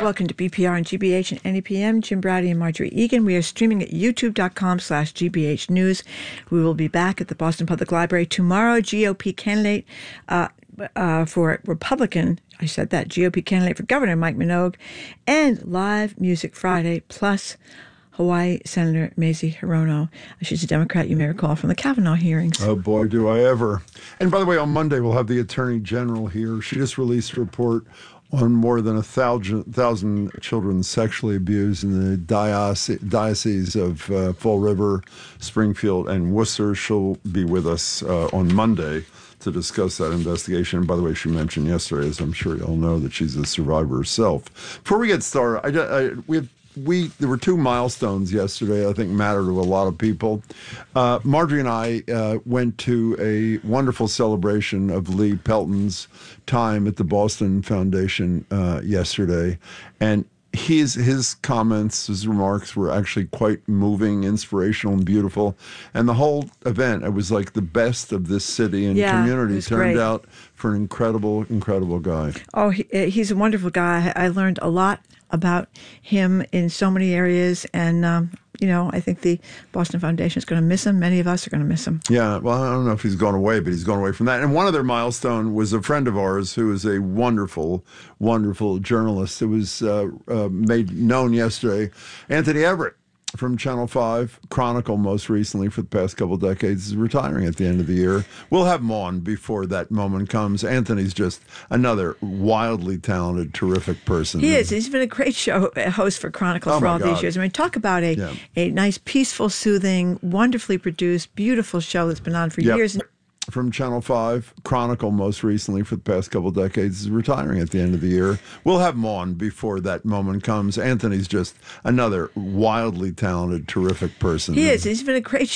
Welcome to BPR and GBH and NEPM. Jim Brady and Marjorie Egan. We are streaming at youtube.com/GBH News. We will be back at the Boston Public Library tomorrow. GOP candidate for Republican, I said that, GOP candidate for governor, Mike Minogue, and Live Music Friday, plus Hawaii Senator Mazie Hirono. She's a Democrat, you may recall, from the Kavanaugh hearings. Oh, boy, do I ever. And by the way, on Monday, we'll have the Attorney General here. She just released a report on more than 1,000 children sexually abused in the diocese of Fall River, Springfield, and Worcester. She'll be with us on Monday to discuss that investigation. And by the way, she mentioned yesterday, as I'm sure you all know, that she's a survivor herself. Before we get started, there were two milestones yesterday I think matter to a lot of people. Marjorie and I went to a wonderful celebration of Lee Pelton's time at the Boston Foundation yesterday, and his comments, his remarks were actually quite moving, inspirational, and beautiful. And the whole event, it was like the best of this city and community turned out for an incredible, incredible guy. Oh, he's a wonderful guy. I learned a lot about him in so many areas, and I think the Boston Foundation is going to miss him. Many of us are going to miss him. Yeah, well, I don't know if he's gone away, but he's gone away from that. And one other milestone was a friend of ours who is a wonderful, wonderful journalist. It was made known yesterday. Anthony Everett from Channel 5, Chronicle most recently for the past couple of decades, is retiring at the end of the year. We'll have him on before that moment comes. Anthony's just another wildly talented, terrific person. He is. He's been a great host for Chronicle for all these years. I mean, talk about a nice, peaceful, soothing, wonderfully produced, beautiful show that's been on for years. From Channel 5, Chronicle most recently for the past couple of decades, is retiring at the end of the year. We'll have him on before that moment comes. Anthony's just another wildly talented, terrific person. He is. He's been a great